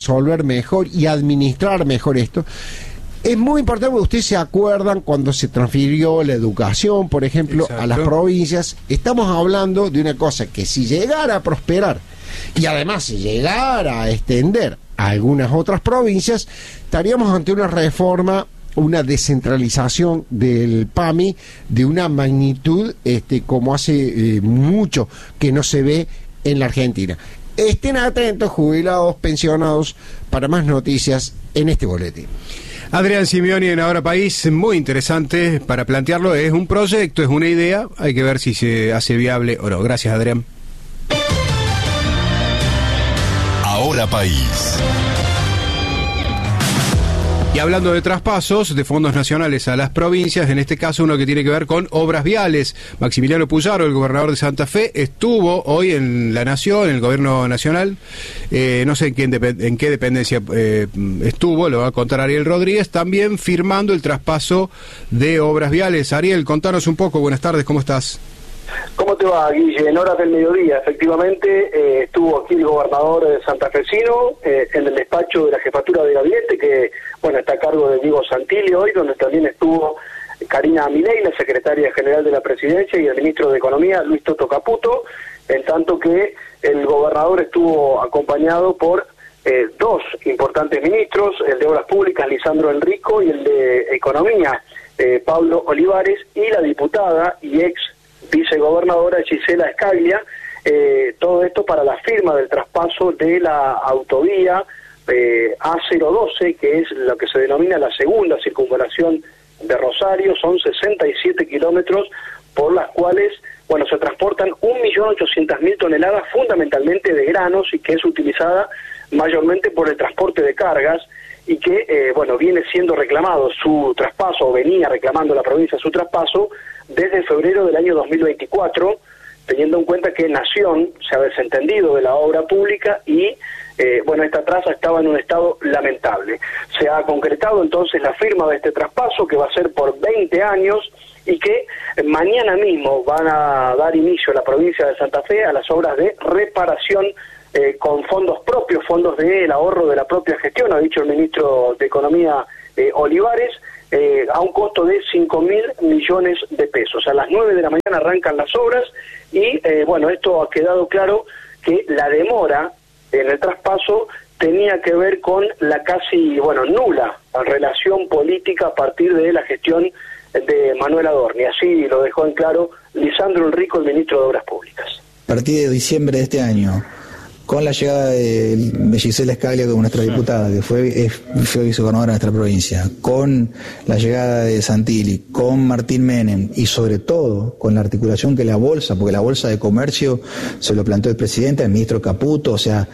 resolver mejor y administrar mejor esto. Es muy importante porque ustedes se acuerdan cuando se transfirió la educación, por ejemplo, a las provincias. Estamos hablando de una cosa que si llegara a prosperar y además si llegara a extender a algunas otras provincias, estaríamos ante una reforma, una descentralización del PAMI de una magnitud como hace mucho que no se ve en la Argentina. Estén atentos, jubilados, pensionados, para más noticias en este boletín. Adrián Simeoni en Ahora País, muy interesante para plantearlo. Es un proyecto, es una idea, hay que ver si se hace viable o no. Gracias, Adrián. Ahora País. Y hablando de traspasos de fondos nacionales a las provincias, en este caso uno que tiene que ver con obras viales. Maximiliano Puyaro, el gobernador de Santa Fe, estuvo hoy en La Nación, en el gobierno nacional. No sé en qué dependencia estuvo, lo va a contar Ariel Rodríguez, también firmando el traspaso de obras viales. Ariel, contanos un poco, buenas tardes, ¿cómo estás? ¿Cómo te va, Guille? En horas del mediodía, efectivamente, estuvo aquí el gobernador santafesino en el despacho de la jefatura de gabinete, que, bueno, está a cargo de Diego Santilli hoy, donde también estuvo Karina Milei, la secretaria general de la presidencia, y el ministro de Economía, Luis Toto Caputo, en tanto que el gobernador estuvo acompañado por dos importantes ministros, el de Obras Públicas, Lisandro Enrico, y el de Economía, Pablo Olivares, y la diputada y ex vicegobernadora Gisela Scaglia, todo esto para la firma del traspaso de la autovía A012, que es lo que se denomina la segunda circunvalación de Rosario. Son 67 kilómetros por las cuales, bueno, se transportan 1.800.000 toneladas fundamentalmente de granos, y que es utilizada mayormente por el transporte de cargas, y que, bueno, viene siendo reclamado su traspaso, o venía reclamando la provincia su traspaso desde febrero del año 2024, teniendo en cuenta que Nación se ha desentendido de la obra pública y, bueno, esta traza estaba en un estado lamentable. Se ha concretado entonces la firma de este traspaso, que va a ser por 20 años, y que mañana mismo van a dar inicio a la provincia de Santa Fe a las obras de reparación con fondos propios, fondos del ahorro de la propia gestión, ha dicho el ministro de Economía Olivares, a un costo de 5.000 millones de pesos. A las 9 de la mañana arrancan las obras y, bueno, esto ha quedado claro que la demora en el traspaso tenía que ver con la casi, bueno, nula relación política a partir de la gestión de Manuel Adorni. Así lo dejó en claro Lisandro Enrico, el ministro de Obras Públicas. A partir de diciembre de este año, con la llegada de Gisela Scaglia como nuestra diputada, que fue vicegobernadora de nuestra provincia, con la llegada de Santilli, con Martín Menem, y sobre todo con la articulación que la bolsa, porque la bolsa de comercio se lo planteó el presidente, el ministro Caputo, o sea,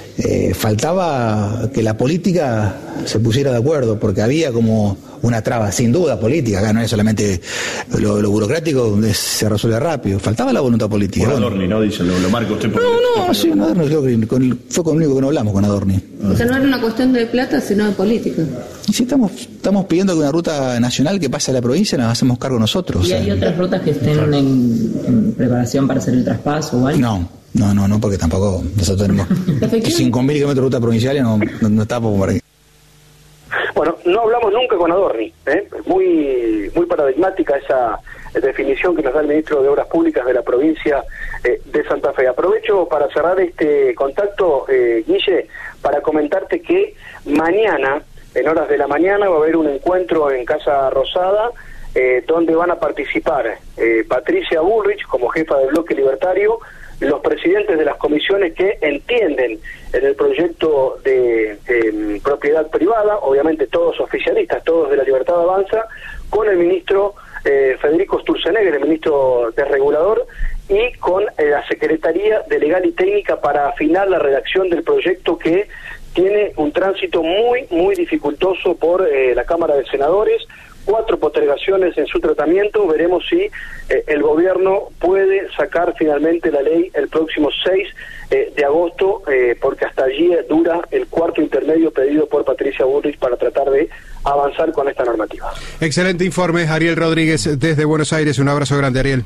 faltaba que la política se pusiera de acuerdo, porque había como una traba, sin duda, política. Acá no es solamente lo burocrático, se resuelve rápido. Faltaba la voluntad política. Con Adorni, ¿no? Dice, lo marca usted por... No, sí, Adorni, creo que fue con el único que no hablamos con Adorni. O sea, no era una cuestión de plata, sino de política. Y sí, estamos pidiendo que una ruta nacional que pase a la provincia nos hacemos cargo nosotros. ¿Y hay otras rutas que estén en preparación para hacer el traspaso o algo? No, porque tampoco nosotros tenemos 5.000 kilómetros de ruta provincial y no estamos por ahí. Bueno, no hablamos nunca con Adorni, muy paradigmática esa definición que nos da el ministro de Obras Públicas de la provincia de Santa Fe. Aprovecho para cerrar este contacto, Guille, para comentarte que mañana, en horas de la mañana, va a haber un encuentro en Casa Rosada, donde van a participar Patricia Bullrich como jefa del Bloque Libertario, los presidentes de las comisiones que entienden en el proyecto de propiedad privada, obviamente todos oficialistas, todos de la Libertad Avanza, con el ministro Federico Sturzenegger, el ministro desregulador, y con la Secretaría de Legal y Técnica para afinar la redacción del proyecto, que tiene un tránsito muy dificultoso por la Cámara de Senadores, 4 postergaciones en su tratamiento. Veremos si el gobierno puede sacar finalmente la ley el próximo 6 de agosto, porque hasta allí dura el cuarto intermedio pedido por Patricia Bullrich para tratar de avanzar con esta normativa. Excelente informe, Ariel Rodríguez desde Buenos Aires. Un abrazo grande, Ariel.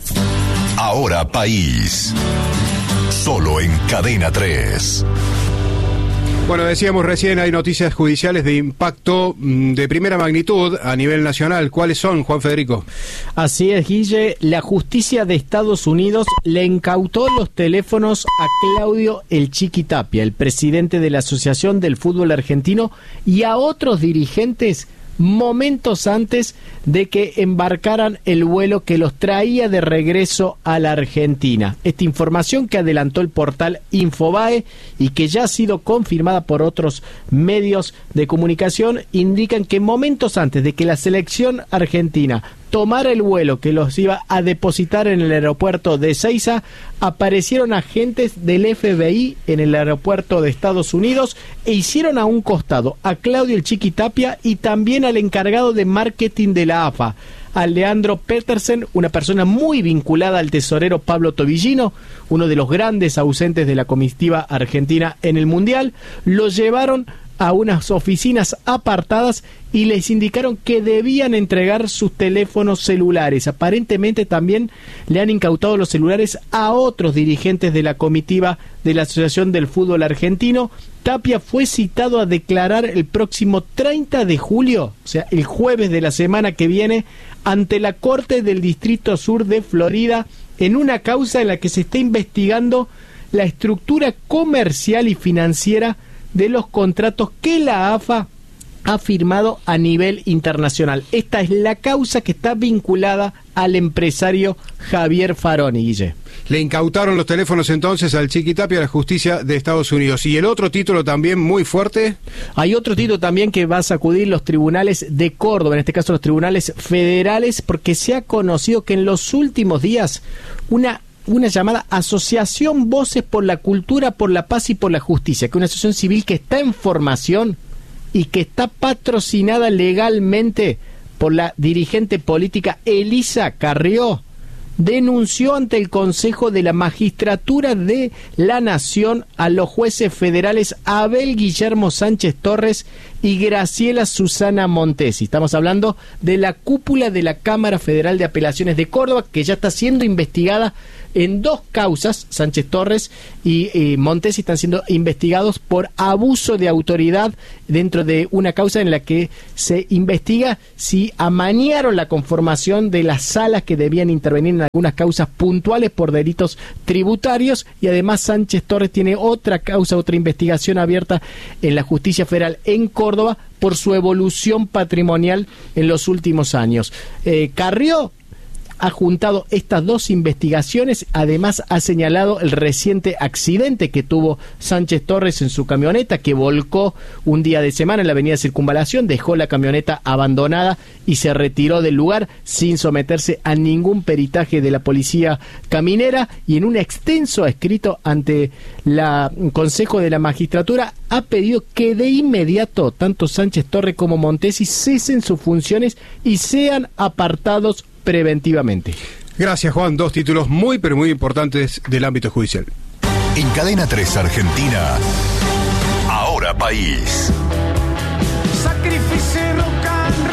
Ahora País, solo en Cadena 3. Bueno, decíamos recién, hay noticias judiciales de impacto de primera magnitud a nivel nacional. ¿Cuáles son, Juan Federico? Así es, Guille. La justicia de Estados Unidos le incautó los teléfonos a Claudio El Chiqui Tapia, el presidente de la Asociación del Fútbol Argentino, y a otros dirigentes momentos antes de que embarcaran el vuelo que los traía de regreso a la Argentina. Esta información que adelantó el portal Infobae y que ya ha sido confirmada por otros medios de comunicación indican que momentos antes de que la selección argentina tomara el vuelo que los iba a depositar en el aeropuerto de Ezeiza, aparecieron agentes del FBI en el aeropuerto de Estados Unidos e hicieron a un costado a Claudio El Chiqui Tapia y también al encargado de marketing de la AFA, a Leandro Petersen, una persona muy vinculada al tesorero Pablo Tobillino, uno de los grandes ausentes de la comitiva argentina en el Mundial. Lo llevaron a unas oficinas apartadas y les indicaron que debían entregar sus teléfonos celulares. Aparentemente también le han incautado los celulares a otros dirigentes de la comitiva de la Asociación del Fútbol Argentino. Tapia fue citado a declarar el próximo 30 de julio, o sea, el jueves de la semana que viene, ante la Corte del Distrito Sur de Florida, en una causa en la que se está investigando la estructura comercial y financiera de los contratos que la AFA ha firmado a nivel internacional. Esta es la causa que está vinculada al empresario Javier Faroni, Guille. Le incautaron los teléfonos entonces al Chiqui Tapia a la justicia de Estados Unidos. ¿Y el otro título también muy fuerte? Hay otro título también que va a sacudir los tribunales de Córdoba, en este caso los tribunales federales, porque se ha conocido que en los últimos días una llamada Asociación Voces por la Cultura, por la Paz y por la Justicia, que es una asociación civil que está en formación y que está patrocinada legalmente por la dirigente política Elisa Carrió, denunció ante el Consejo de la Magistratura de la Nación a los jueces federales Abel Guillermo Sánchez Torres y Graciela Susana Montesi. Estamos hablando de la cúpula de la Cámara Federal de Apelaciones de Córdoba, que ya está siendo investigada en dos causas. Sánchez Torres y Montesi están siendo investigados por abuso de autoridad dentro de una causa en la que se investiga si amañaron la conformación de las salas que debían intervenir en algunas causas puntuales por delitos tributarios, y además Sánchez Torres tiene otra causa, otra investigación abierta en la Justicia Federal en Córdoba por su evolución patrimonial en los últimos años. Carrió ha juntado estas dos investigaciones, además ha señalado el reciente accidente que tuvo Sánchez Torres en su camioneta, que volcó un día de semana en la avenida Circunvalación, dejó la camioneta abandonada y se retiró del lugar sin someterse a ningún peritaje de la policía caminera, y en un extenso escrito ante el Consejo de la Magistratura ha pedido que de inmediato tanto Sánchez Torres como Montesi cesen sus funciones y sean apartados preventivamente. Gracias, Juan. Dos títulos muy, pero muy importantes del ámbito judicial. En Cadena 3 Argentina, Ahora País. Sacrifice rock and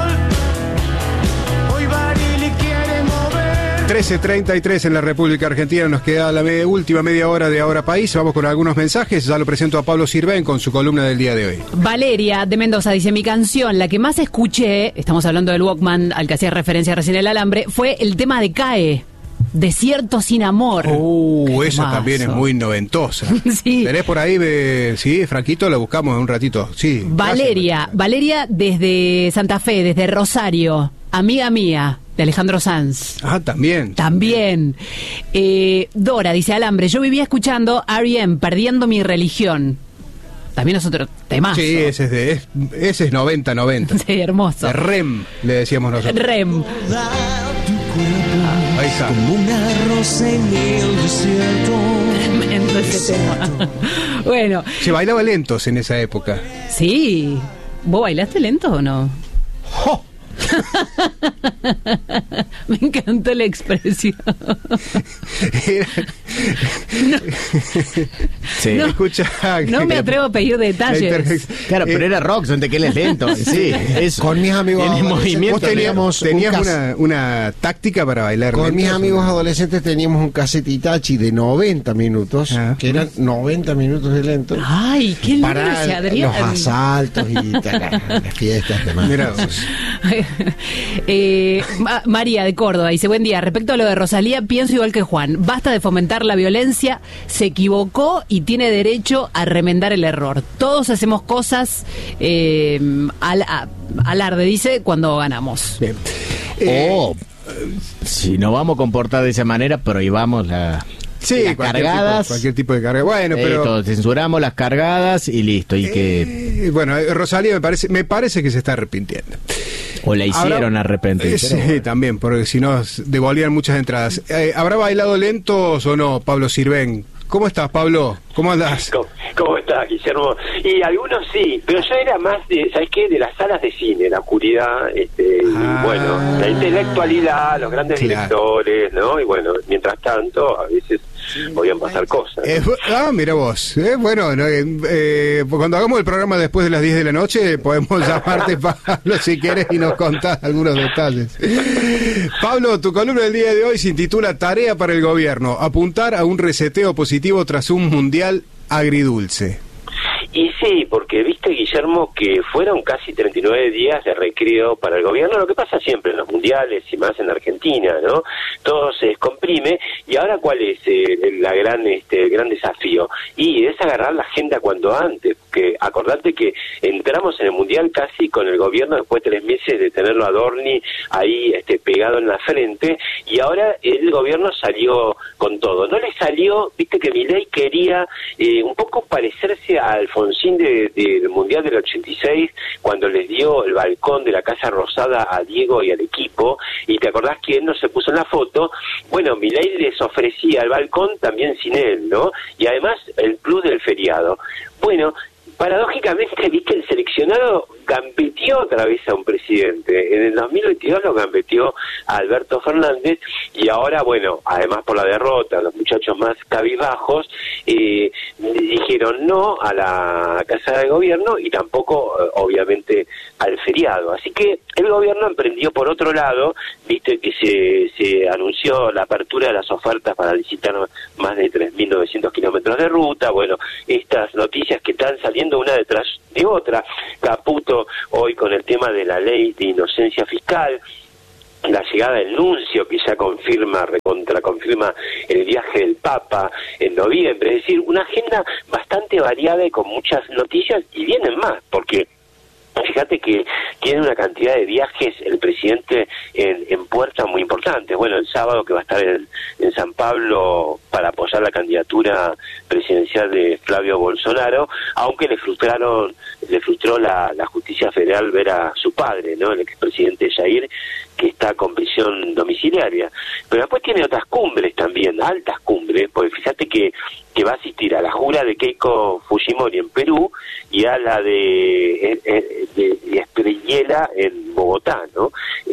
roll. Hoy Barili quiere mover. 13:33 en la República Argentina. Nos queda la última media hora de Ahora País. Vamos con algunos mensajes. Ya lo presento a Pablo Sirven con su columna del día de hoy. Valeria de Mendoza dice: mi canción, la que más escuché, estamos hablando del Walkman al que hacía referencia recién el Alambre, fue el tema de CAE, Desierto sin amor. Esa también es muy noventosa. Sí. ¿Tenés por ahí? Sí, Franquito, la buscamos en un ratito. Sí. Valeria desde Santa Fe, desde Rosario, amiga mía, de Alejandro Sanz. Ah, también. Dora dice: Alambre, yo vivía escuchando R.E.M., Perdiendo mi religión. También es otro temazo. Sí, ese es 90. Sí, hermoso. De REM, le decíamos nosotros. REM. Ahí está. Como una rosa en el desierto. Tremendo ese tema. Bueno. Se bailaba lentos en esa época. Sí. ¿Vos bailaste lento o no? ¡Oh! Me encantó la expresión. Sí. No, Escucha, no me atrevo a pedir detalles. Claro, pero era Roxanne, de que él es lento. Sí, es, Con mis amigos tiene adolescentes movimiento. teníamos tenías una táctica para bailar. Con mis lentos, amigos ¿no? adolescentes teníamos un cassette Itachi de 90 minutos, que eran 90 minutos de lento. Ay, qué lindo para ese Adrián. los asaltos y las fiestas demás. Mirá vos. María de Córdoba dice: buen día, respecto a lo de Rosalía, pienso igual que Juan, basta de fomentar la violencia, se equivocó y tiene derecho a remendar el error. Todos hacemos cosas alarde, dice, cuando ganamos. Bien. Si no vamos a comportar de esa manera, prohibamos las cargadas. Cualquier tipo de carga. Bueno, pero censuramos las cargadas y listo. Y que bueno, Rosalía me parece que se está arrepintiendo. o la hicieron arrepentir. Sí, también, porque si no devolvían muchas entradas. ¿Habrá bailado lentos o no, Pablo Sirven? ¿Cómo estás, Pablo? ¿Cómo andás? ¿Cómo estás, Guillermo? Y algunos sí, pero yo era más de, ¿sabes qué? De las salas de cine, la oscuridad, bueno, la intelectualidad, los grandes directores, ¿no? Y bueno, mientras tanto, a veces podían pasar cosas. Mira vos. Bueno, cuando hagamos el programa después de las 10 de la noche, podemos llamarte, Pablo, si quieres, y nos contás algunos detalles. Pablo, tu columna del día de hoy se intitula Tarea para el gobierno, apuntar a un reseteo positivo tras un mundial agridulce. Y sí, porque viste, Guillermo, que fueron casi 39 días de recreo para el gobierno, lo que pasa siempre en los mundiales y más en Argentina, ¿no? Todo se descomprime, y ahora ¿cuál es el gran desafío? Y es agarrar la agenda cuanto antes, porque acordate que entramos en el mundial casi con el gobierno después de 3 meses de tenerlo a Dorni ahí pegado en la frente, y ahora el gobierno salió con todo. No le salió, viste que Milei quería un poco parecerse a Alfonsín del Mundial del 86, cuando les dio el balcón de la Casa Rosada a Diego y al equipo, y te acordás que él no se puso en la foto. Bueno, Milei les ofrecía el balcón también sin él, ¿no? Y además el plus del feriado. Bueno, paradójicamente, viste, el seleccionado gambeteó otra vez a un presidente. En el 2022 lo gambeteó a Alberto Fernández, y ahora, bueno, además por la derrota, los muchachos más cabizbajos dijeron no a la Casa de Gobierno y tampoco, obviamente, al feriado. Así que el gobierno emprendió por otro lado, viste que se anunció la apertura de las ofertas para licitar más de 3.900 kilómetros de ruta. Bueno, estas noticias que están saliendo una detrás de otra. Caputo hoy con el tema de la ley de inocencia fiscal, la llegada del nuncio que ya confirma el viaje del Papa en noviembre. Es decir, una agenda bastante variada y con muchas noticias, y vienen más, porque fíjate que tiene una cantidad de viajes el presidente en puerta muy importante. Bueno, el sábado que va a estar en San Pablo para apoyar la candidatura presidencial de Flavio Bolsonaro, aunque le frustró la justicia federal ver a su padre, ¿no? El expresidente Jair, que está con prisión domiciliaria. Pero después tiene otras cumbres también, altas cumbres, porque fíjate que va a asistir a la jura de Keiko Fujimori en Perú y a la de Espriella en Bogotá, ¿no?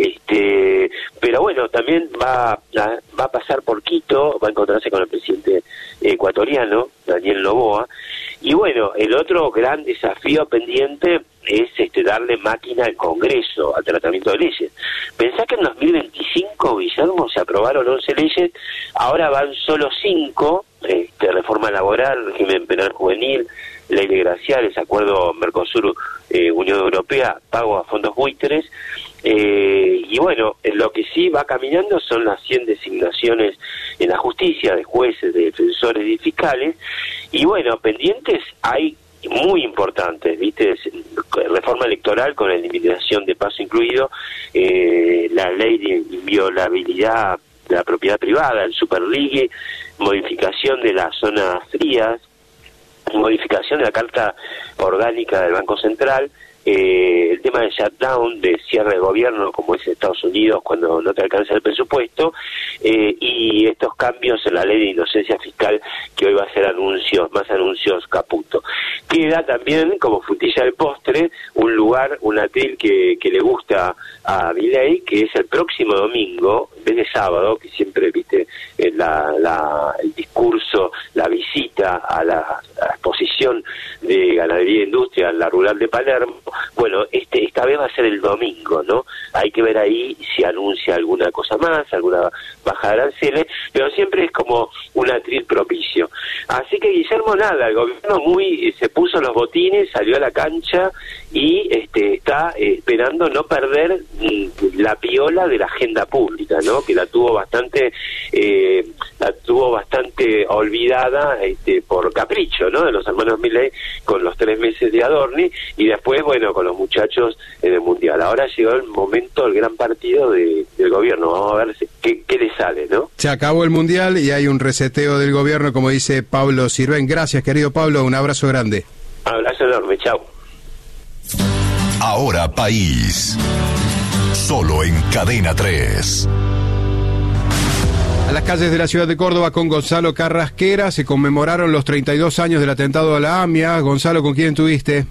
Pero bueno, también va a pasar por Quito, va a encontrarse con el presidente ecuatoriano, Daniel Noboa, y bueno, el otro gran desafío pendiente es darle máquina al Congreso, al tratamiento de leyes. Pensá que en 2025, Guillermo, se aprobaron 11 leyes, ahora van solo 5, reforma laboral, régimen penal juvenil, ley de graciales, acuerdo Mercosur-Unión Europea, pago a fondos buitres, y bueno, lo que sí va caminando son las 100 designaciones en la justicia de jueces, de defensores y fiscales, y bueno, pendientes hay muy importantes, ¿viste? Reforma electoral con eliminación de paso incluido, la ley de inviolabilidad de la propiedad privada, el Superligue, modificación de las zonas frías, modificación de la Carta Orgánica del Banco Central, el tema del shutdown, de cierre de gobierno, como es Estados Unidos cuando no te alcanza el presupuesto, y estos cambios en la ley de inocencia fiscal, que hoy va a hacer más anuncios Caputo. Queda también, como frutilla del postre, un lugar, un atril que le gusta a Milei, que es el próximo domingo, en vez de sábado, que siempre, viste, el discurso, la visita a la exposición de ganadería e industria en la rural de Palermo. Bueno, esta vez va a ser el domingo, ¿no? Hay que ver ahí si anuncia alguna cosa más, alguna baja de aranceles, pero siempre es como un atril propicio. Así que Guillermo, nada, el gobierno se puso los botines, salió a la cancha y está esperando no perder la piola de la agenda pública, ¿no? Que la tuvo bastante olvidada por capricho, ¿no? De los hermanos Milei con los 3 meses de Adorni, y después, bueno, con los muchachos en el Mundial. Ahora llegó el momento, el gran partido del gobierno. Vamos a ver qué le sale, ¿no? Se acabó el Mundial y hay un reseteo del gobierno, como dice Pablo Sirven. Gracias, querido Pablo, un abrazo grande. Abrazo enorme, chao. Ahora País. Solo en Cadena 3. A las calles de la ciudad de Córdoba con Gonzalo Carrasquera se conmemoraron los 32 años del atentado a la AMIA. Gonzalo, ¿con quién estuviste?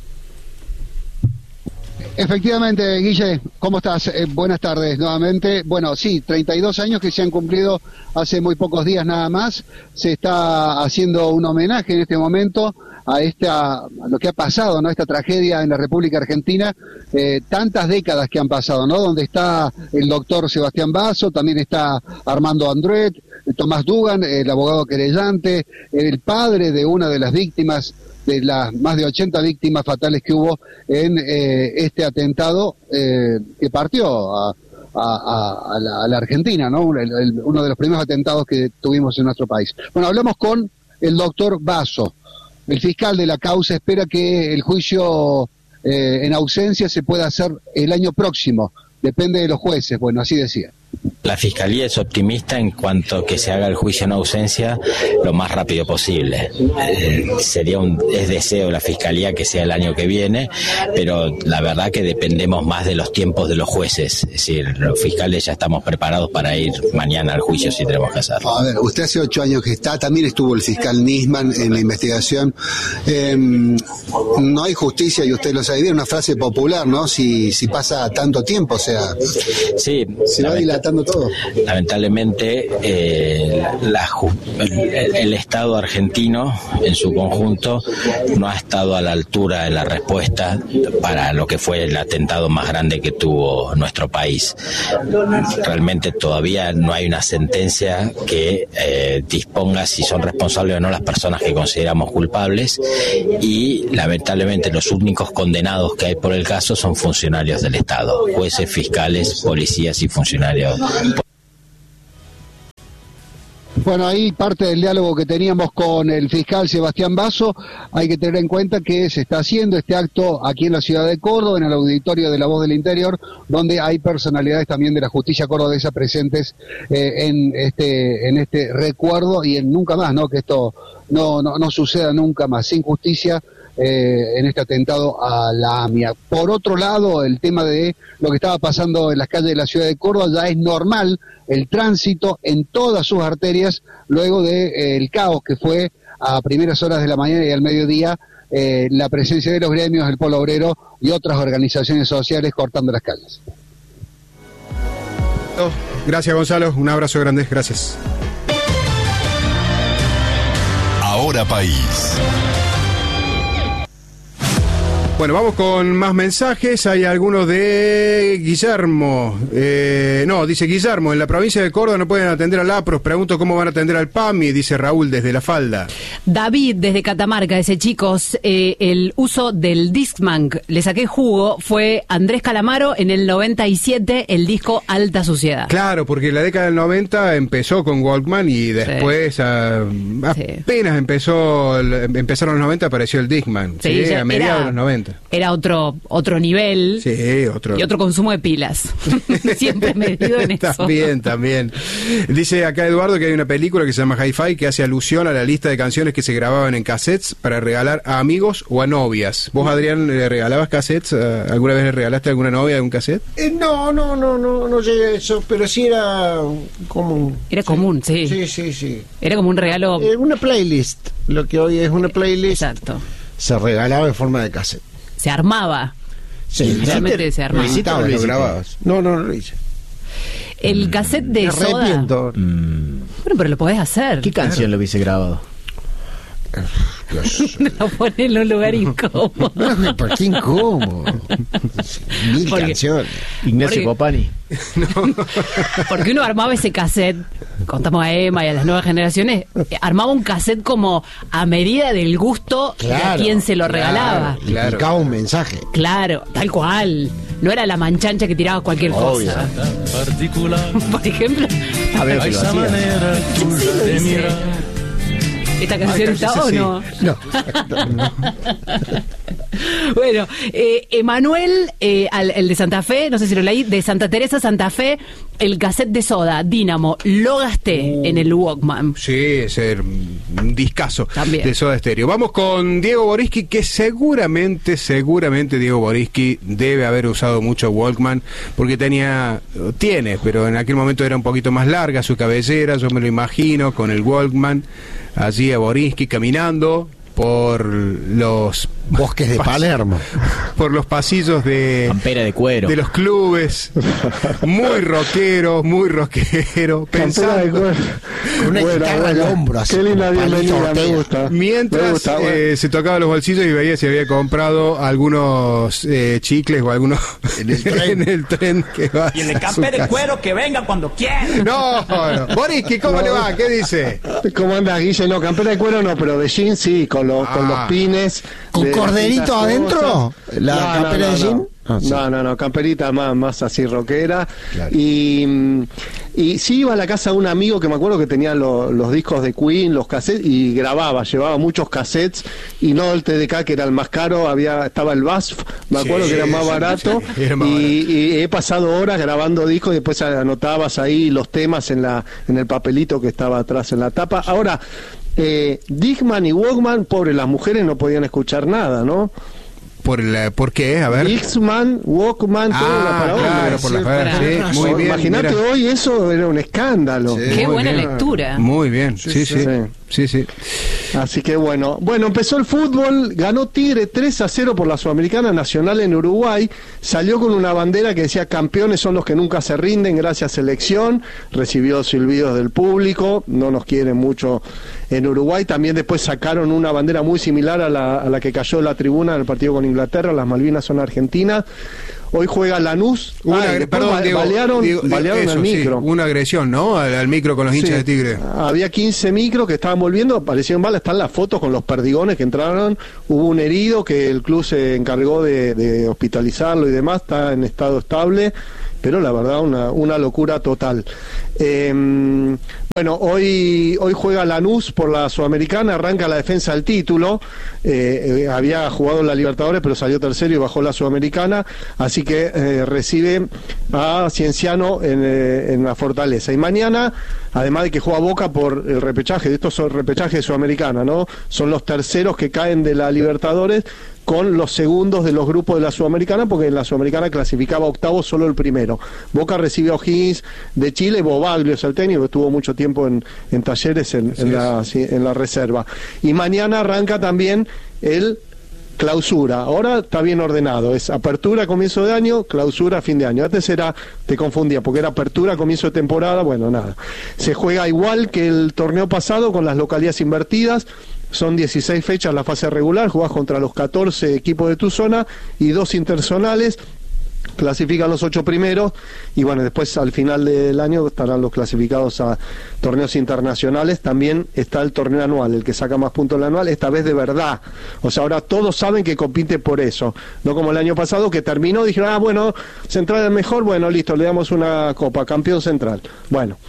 Efectivamente, Guille, ¿cómo estás? Buenas tardes nuevamente. Bueno, sí, 32 años que se han cumplido hace muy pocos días nada más. Se está haciendo un homenaje en este momento a lo que ha pasado, ¿no? Esta tragedia en la República Argentina, tantas décadas que han pasado, ¿no? Donde está el doctor Sebastián Basso, también está Armando Andruet, Tomás Dugan, el abogado querellante, el padre de una de las víctimas, de las más de 80 víctimas fatales que hubo en este atentado que partió a la Argentina, ¿no? Uno de los primeros atentados que tuvimos en nuestro país. Bueno, hablamos con el doctor Basso. El fiscal de la causa espera que el juicio en ausencia se pueda hacer el año próximo. Depende de los jueces, bueno, así decía. La Fiscalía es optimista en cuanto que se haga el juicio en ausencia lo más rápido posible. Es deseo de la Fiscalía que sea el año que viene, pero la verdad que dependemos más de los tiempos de los jueces. Es decir, los fiscales ya estamos preparados para ir mañana al juicio si tenemos que hacerlo. A ver, usted hace 8 años que está, también estuvo el fiscal Nisman en la investigación. No hay justicia, y usted lo sabe bien, una frase popular, ¿no? Si pasa tanto tiempo, o sea... Sí, se va dilatando todo. Lamentablemente, el Estado argentino en su conjunto no ha estado a la altura en la respuesta para lo que fue el atentado más grande que tuvo nuestro país. Realmente todavía no hay una sentencia que disponga si son responsables o no las personas que consideramos culpables, y lamentablemente los únicos condenados que hay por el caso son funcionarios del Estado, jueces, fiscales, policías y funcionarios. Bueno, ahí parte del diálogo que teníamos con el fiscal Sebastián Basso. Hay que tener en cuenta que se está haciendo este acto aquí en la ciudad de Córdoba, en el auditorio de La Voz del Interior, donde hay personalidades también de la justicia cordobesa presentes en este recuerdo y en nunca más, ¿no? Que esto no suceda nunca más, sin justicia en este atentado a la AMIA. Por otro lado, el tema de lo que estaba pasando en las calles de la ciudad de Córdoba, ya es normal el tránsito en todas sus arterias luego del caos que fue a primeras horas de la mañana y al mediodía, la presencia de los gremios, el Polo Obrero y otras organizaciones sociales cortando las calles. Gracias, Gonzalo, un abrazo grande, gracias. Ahora País. Bueno, vamos con más mensajes. Hay algunos de Guillermo. Dice Guillermo, en la provincia de Córdoba no pueden atender al APROS. Pregunto cómo van a atender al PAMI, dice Raúl desde La Falda. David desde Catamarca dice, chicos, el uso del Discman, le saqué jugo, fue Andrés Calamaro en el 97, el disco Alta Suciedad. Claro, porque la década del 90 empezó con Walkman y después apenas empezaron los 90 apareció el Discman, sí, a mediados de los 90. Era otro nivel. Sí, otro. Y otro consumo de pilas. Siempre medido en eso. También. Dice acá Eduardo que hay una película que se llama Hi-Fi que hace alusión a la lista de canciones que se grababan en cassettes para regalar a amigos o a novias. ¿Vos, Adrián, le regalabas cassettes? ¿Alguna vez le regalaste a alguna novia algún cassette? No llegué a eso, pero sí era común. Era común, sí. Sí. Era como un regalo. Una playlist. Lo que hoy es una playlist. Exacto. Se regalaba en forma de cassette. Se armaba. Sí, realmente se armaba. Lo grababas. No lo hice. El cassette de Soda. Arrepiento. Bueno, pero lo podés hacer. ¿Qué canción lo hubiese grabado? Lo pone en un lugar incómodo. ¿Por qué incómodo? 1000 canciones. Ignacio Copani. Porque uno armaba ese cassette, contamos a Emma y a las nuevas generaciones, armaba un cassette como a medida del gusto de a quien se lo regalaba. Implicaba un mensaje. Claro, tal cual. No era la manchancha que tiraba cualquier cosa. Por ejemplo. A ver, que lo hacía. ¿Esta canción está o no? No. Bueno, Emanuel, el de Santa Fe, no sé si lo leí, de Santa Teresa, Santa Fe, el cassette de Soda, Dínamo, lo gasté en el Walkman. Sí, es un discazo también de Soda Stereo. Vamos con Diego Boriski, que seguramente Diego Boriski debe haber usado mucho Walkman, porque tiene, pero en aquel momento era un poquito más larga su cabellera, yo me lo imagino, con el Walkman, allí a Boriski caminando por los bosques de Palermo, por los pasillos de campera de cuero de los clubes, muy rockero, pensando con una guitarra al hombro, así. Qué linda bienvenida, me gusta. Mientras se tocaba los bolsillos y veía si había comprado algunos chicles o algunos en el tren que va. Y el de campera de cuero que venga cuando quiera. No. Boriski, ¿cómo le va? ¿Qué dice? ¿Cómo anda, Guille? No, campera de cuero no, pero de jeans sí, con los pines. ¿Con corderito adentro? ¿La campera de jean? No, camperita más así rockera. Claro. Y sí iba a la casa de un amigo que me acuerdo que tenía los discos de Queen, los cassettes, y llevaba muchos cassettes, y no el TDK, que era el más caro, estaba el BASF, me acuerdo que era más barato, y he pasado horas grabando discos y después anotabas ahí los temas en el papelito que estaba atrás en la tapa. Ahora, Discman y Walkman, pobre, las mujeres no podían escuchar nada, ¿no? ¿Por qué? A ver. Discman, Walkman, todo para hombres. Por las muy bien. Imagínate, hoy eso era un escándalo. Sí, qué buena lectura. Muy bien, sí. Así que bueno, empezó el fútbol, ganó Tigre 3-0 por la Sudamericana Nacional en Uruguay, salió con una bandera que decía campeones son los que nunca se rinden, gracias selección, recibió silbidos del público, no nos quieren mucho en Uruguay. También después sacaron una bandera muy similar a la que cayó en la tribuna del partido con Inglaterra, las Malvinas son argentinas. Hoy juega Lanús. Balearon el micro. Una agresión, ¿no? Al micro con los hinchas de Tigre. Había 15 micros que estaban volviendo, parecían balas. Están las fotos con los perdigones que entraron. Hubo un herido que el club se encargó de hospitalizarlo y demás. Está en estado estable, pero la verdad una locura total. Bueno, hoy juega Lanús por la Sudamericana, arranca la defensa del título. Había jugado en la Libertadores, pero salió tercero y bajó la Sudamericana, así que recibe a Cienciano en la Fortaleza. Y mañana, además de que juega Boca por el repechaje, de estos son repechajes de Sudamericana, ¿no? Son los terceros que caen de la Libertadores con los segundos de los grupos de la Sudamericana, porque en la Sudamericana clasificaba octavo solo el primero. Boca recibió a O'Higgins de Chile, Bobaglio es el técnico, estuvo mucho tiempo en Talleres en la reserva. Y mañana arranca también el clausura. Ahora está bien ordenado, es apertura comienzo de año, clausura fin de año. Antes te confundía porque era apertura comienzo de temporada. Bueno, nada, se juega igual que el torneo pasado con las localidades invertidas. Son 16 fechas la fase regular, jugás contra los 14 equipos de tu zona y 2 interzonales. Clasifican los 8 primeros y bueno, después al final del año estarán los clasificados a torneos internacionales. También está el torneo anual, el que saca más puntos el anual, esta vez de verdad. O sea, ahora todos saben que compite por eso, no como el año pasado que terminó, dijeron, bueno, Central es mejor, bueno, listo, le damos una copa, campeón Central. Bueno,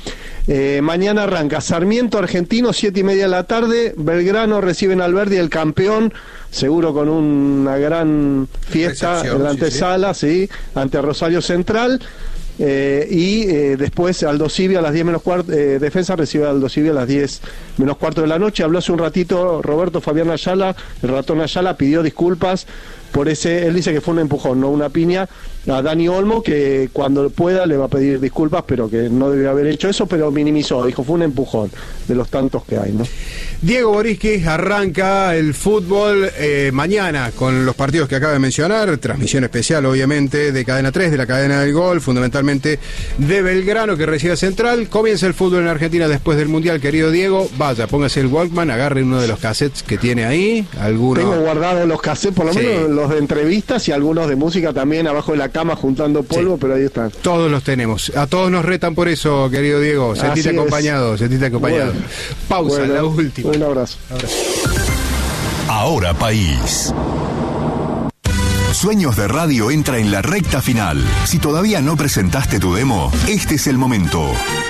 Mañana arranca Sarmiento Argentino, 7:30 de la tarde. Belgrano reciben al Verdi, el campeón, seguro con una gran fiesta en la antesala, sí, ante Rosario Central. Después Aldo Civi a las 10 menos cuarto, Defensa recibe a Aldo Civi a las 10 menos cuarto de la noche. Habló hace un ratito Roberto Fabián Ayala, el ratón Ayala, pidió disculpas por ese, él dice que fue un empujón, no una piña, a Dani Olmo, que cuando pueda le va a pedir disculpas, pero que no debe haber hecho eso, pero minimizó, dijo fue un empujón de los tantos que hay, ¿no? Diego Boriski, arranca el fútbol mañana con los partidos que acaba de mencionar, transmisión especial obviamente de Cadena 3, de la cadena del gol, fundamentalmente de Belgrano que recibe a Central. Comienza el fútbol en Argentina después del Mundial, querido Diego, vaya, póngase el Walkman, agarre uno de los cassettes que tiene ahí, algunos... Tengo guardados los cassettes, por lo menos los de entrevistas y algunos de música también abajo de la cama juntando polvo, pero ahí están. Todos los tenemos, a todos nos retan por eso, querido Diego, sentite acompañado, sentite acompañado. Bueno, pausa, la última. Un abrazo. Ahora País. Sueños de Radio entra en la recta final. Si todavía no presentaste tu demo, este es el momento.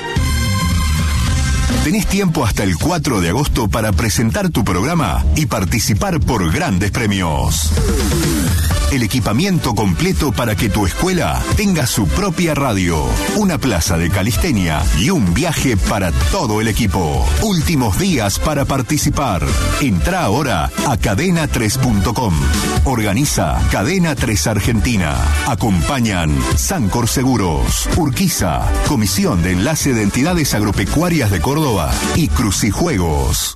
Tenés tiempo hasta el 4 de agosto para presentar tu programa y participar por grandes premios. El equipamiento completo para que tu escuela tenga su propia radio, una plaza de calistenia y un viaje para todo el equipo. Últimos días para participar. Entrá ahora a cadena3.com. Organiza Cadena 3 Argentina. Acompañan Sancor Seguros, Urquiza, Comisión de Enlace de Entidades Agropecuarias de Córdoba y Crucijuegos.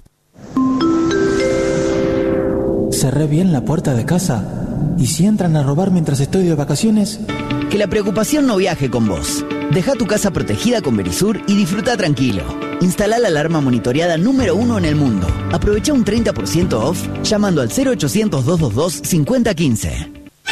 Cerré bien la puerta de casa. ¿Y si entran a robar mientras estoy de vacaciones? Que la preocupación no viaje con vos. Deja tu casa protegida con Verisur y disfruta tranquilo. Instala la alarma monitoreada número 1 en el mundo. Aprovecha un 30% off llamando al 0800-222-5015.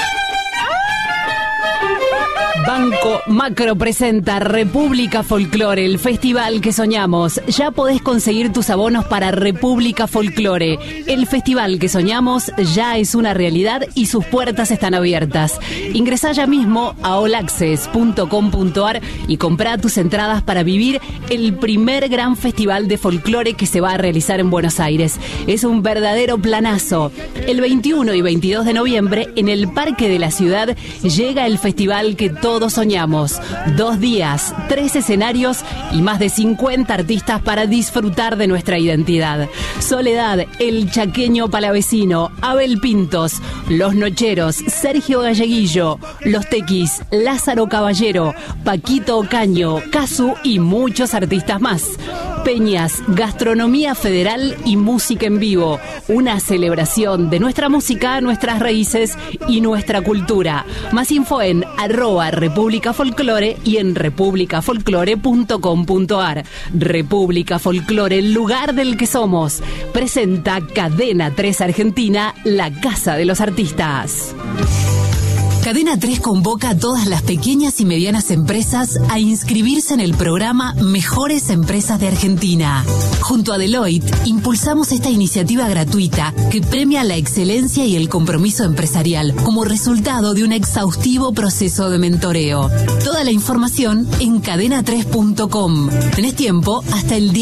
Banco Macro presenta República Folklore, el festival que soñamos. Ya podés conseguir tus abonos para República Folklore. El festival que soñamos ya es una realidad y sus puertas están abiertas. Ingresá ya mismo a allaccess.com.ar y comprá tus entradas para vivir el primer gran festival de folclore que se va a realizar en Buenos Aires. Es un verdadero planazo. El 21 y 22 de noviembre, en el Parque de la Ciudad, llega el festival que todos soñamos. 2 días, 3 escenarios y más de 50 artistas para disfrutar de nuestra identidad. Soledad, El Chaqueño Palavecino, Abel Pintos, Los Nocheros, Sergio Galleguillo, Los Tequis, Lázaro Caballero, Paquito Ocaño, Casu y muchos artistas más. Peñas, gastronomía federal y música en vivo. Una celebración de nuestra música, nuestras raíces y nuestra cultura. Más info en @República Folklore y en republicafolklore.com.ar. República Folklore, el lugar del que somos. Presenta Cadena 3 Argentina, la casa de los artistas. Cadena 3 convoca a todas las pequeñas y medianas empresas a inscribirse en el programa Mejores Empresas de Argentina. Junto a Deloitte, impulsamos esta iniciativa gratuita que premia la excelencia y el compromiso empresarial como resultado de un exhaustivo proceso de mentoreo. Toda la información en cadena3.com. Tenés tiempo hasta el 10